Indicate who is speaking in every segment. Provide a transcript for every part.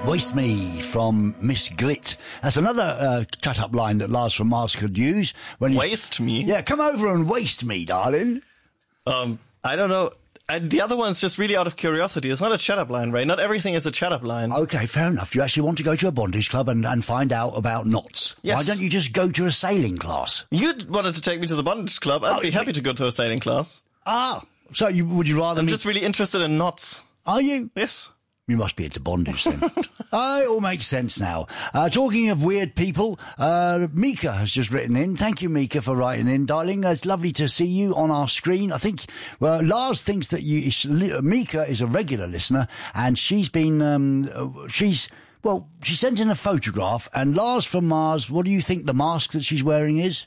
Speaker 1: Waste Me from Miss Glit. That's another cut-up line that Lars from Mars could use. When
Speaker 2: Waste me?
Speaker 1: Yeah, come over and waste me, darling.
Speaker 2: I don't know. The other one's just really out of curiosity. It's not a chat-up line, Ray. Not everything is a chat-up line.
Speaker 1: Okay, fair enough. You actually want to go to a bondage club and find out about knots.
Speaker 2: Yes.
Speaker 1: Why don't you just go to a sailing class?
Speaker 2: You wanted to take me to the bondage club. I'd be happy to go to a sailing class.
Speaker 1: Ah, so would you rather
Speaker 2: I'm just really interested in knots.
Speaker 1: Are you?
Speaker 2: Yes.
Speaker 1: You must be into bondage then. It all makes sense now. Talking of weird people, Mika has just written in. Thank you, Mika, for writing in, darling. It's lovely to see you on our screen. I think Lars thinks that Mika is a regular listener, and she's been she sent in a photograph. And Lars from Mars, what do you think the mask that she's wearing is?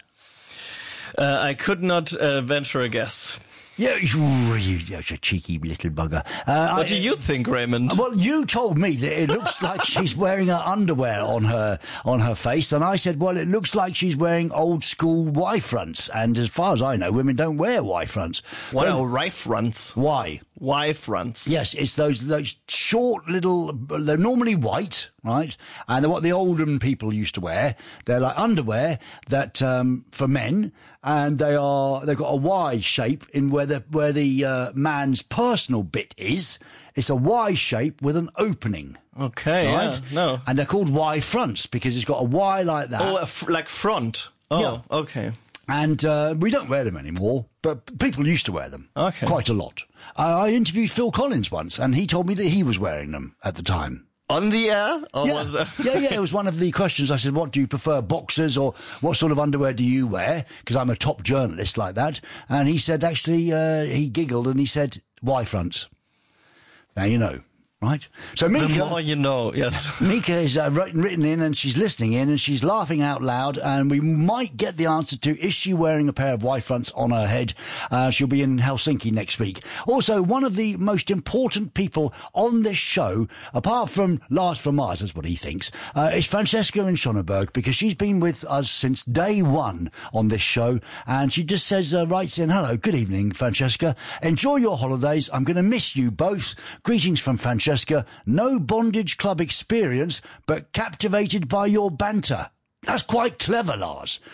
Speaker 2: I could not venture a guess.
Speaker 1: Yeah, you're a cheeky little bugger.
Speaker 2: What do you think, Raymond?
Speaker 1: Well, you told me that it looks like she's wearing her underwear on her face, and I said, well, it looks like she's wearing old school Y-fronts, and as far as I know, women don't wear Y-fronts.
Speaker 2: What are Y-fronts?
Speaker 1: Why?
Speaker 2: Y-fronts.
Speaker 1: Yes, it's those short little, they're normally white, right? And they're what the olden people used to wear. They're like underwear that, for men, and they've got a Y shape in where the man's personal bit is. It's a Y shape with an opening.
Speaker 2: Okay,
Speaker 1: right?
Speaker 2: Yeah, no.
Speaker 1: And they're called Y fronts because it's got a Y like that.
Speaker 2: Oh, like front. Oh,
Speaker 1: yeah.
Speaker 2: Okay.
Speaker 1: And we don't wear them anymore, but people used to wear them.
Speaker 2: Okay.
Speaker 1: Quite a lot. I interviewed Phil Collins once, and he told me that he was wearing them at the time.
Speaker 2: On the air? Or
Speaker 1: Yeah.
Speaker 2: was
Speaker 1: yeah. It was one of the questions. I said, what do you prefer, boxers, or what sort of underwear do you wear? Because I'm a top journalist like that. And he said, actually, he giggled and he said, Y fronts. Now you know. Right? So Mika...
Speaker 2: The more you know, yes.
Speaker 1: Mika is written in, and she's listening in, and she's laughing out loud, and we might get the answer to, is she wearing a pair of Y-fronts on her head? She'll be in Helsinki next week. Also, one of the most important people on this show, apart from Lars from Mars, that's what he thinks, is Francesca in Schöneberg, because she's been with us since day one on this show, and she just says, writes in, hello, good evening, Francesca. Enjoy your holidays. I'm going to miss you both. Greetings from Francesca. No bondage club experience, but captivated by your banter. That's quite clever, Lars.